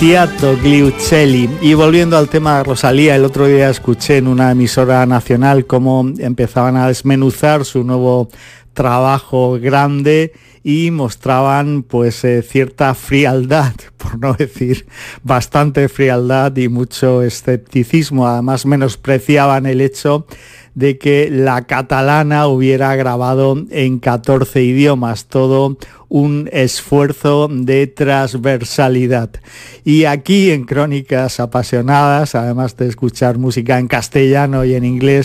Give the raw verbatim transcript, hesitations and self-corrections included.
Tiato Gliucelli. Y volviendo al tema de Rosalía, el otro día escuché en una emisora nacional cómo empezaban a desmenuzar su nuevo trabajo grande y mostraban pues eh, cierta frialdad, por no decir bastante frialdad y mucho escepticismo. Además menospreciaban el hecho de que la catalana hubiera grabado en catorce idiomas, todo un esfuerzo de transversalidad. Y aquí en Crónicas Apasionadas, además de escuchar música en castellano y en inglés,